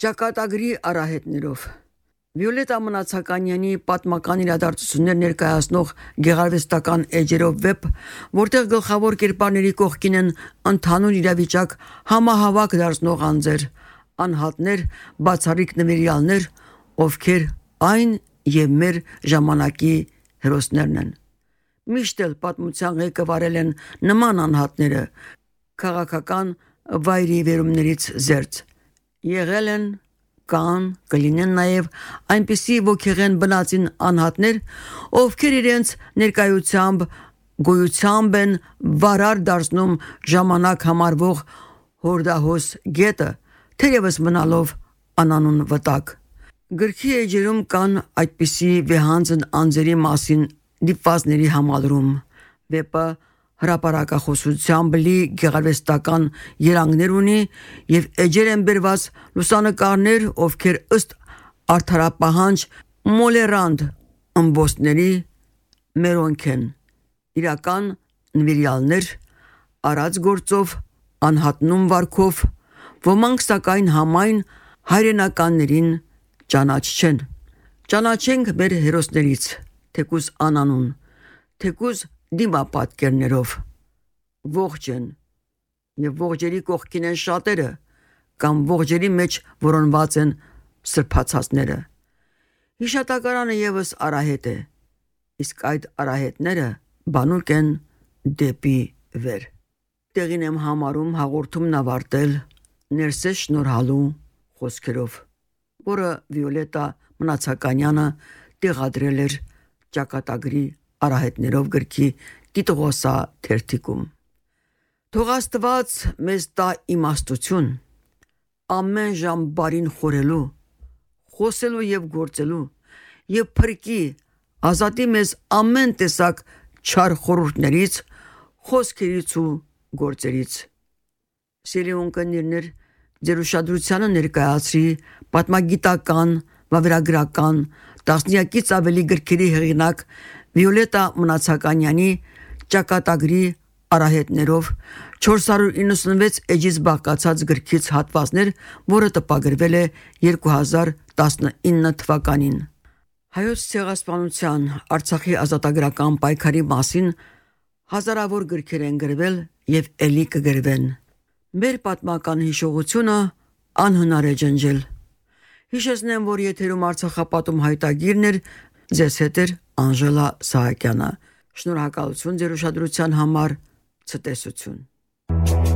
Ճակատագրի արահետներով Վիոլետա Մնացականյանի պատմական իրադարձություններ ներկայացնող գեղարվեստական էջերով վեբ, որտեղ գլխավոր կերպարների կողքին են ընդհանուր իրավիճակ համահավաք դարձնող անձեր, անհատներ, բացառիկ նվիրյալներ, ովքեր այն եւ մեր ժամանակի հերոսներն են։ Միշտ էլ պատմության ղեկավարել են նման անհատները, քաղաքական վայրիվերումներից զերծ, եղել են կան, կլինեն նաև այնպիսի ոգեղեն բնածին անհատներ, ովքեր իրենց ներկայությամբ գոյությամբ են վարար դարձնում ժամանակ համարվող հորդահոս գետը, թերևս մնալով անանուն վտակ։ Գրքի էջերում կան այդպիսի վեհանձն անձերի մասին դիպվածների համալրում, վեպը հրապարակախոսությամբ լի գեղարվեստական երանգներ ունի եւ էջեր են բերված լուսանկարներ, ովքեր ըստ արդարապահանջ մոլերանդ ըմբոստների մերոնք են, իրական նվիրյալներ, արած գործով, անհատնում վարքով, ոմանք սակայն համայն հայրենականներին ճանաչեն։ Ճանաչենք մեր հերոսներից, թեկուզ անանուն, թեկուզ դիմապատկերներով, ողջ են եւ ողջերի կողքին են շատերը, կամ ողջերի մեջ որոնված են սրբացածները։ Հիշատակարանը եւս արահետ է, իսկ այդ արահետները բանուկ են դեպի վեր։ Տեղին եմ համարում հաղորդումն ավարտել ներսես շնորհալու խոսքերով, որը Վիոլետա Մնացականյանը տեղադրել էր ճակատագրի արահետներով գրքի տիտղոսաթերթիկում։ Թող Աստված մեզ տա իմաստություն, ամեն ժամ բարին խորելու, խոսելու եւ գործելու, եւ փրկի, ազատի մեզ ամեն տեսակ չար խորհուրդներից, խոսքերից ու գործերից։ Սիրելի ունկնդիրներ, ձեր ուշադրությանը ներկայացրի պատմագիտական, վավերագրական, տասնյակից ավելի գրքերի հեղինակ Վիոլետա Մնացականյանի ճակատագրի արահետներով 496 էջից բաղկացած գրքից հատվածներ, որը տպագրվել է 2019 թվականին։ Հայոց ցեղասպանության, Արցախի ազատագրական պայքարի մասին հազարավոր գրքեր են գրվել եւ ելի կգրվեն։ Մեր պատմական հիշողությունը անհնար է ջնջել։ Հիշեցնեմ, որ եթերում Արցախապատում հայտագիրն էր, ձեզ հետ էր Անժելա Սահակյանը։ Շնորհակալություն ձեր ուշադրության համար, ցտեսություն։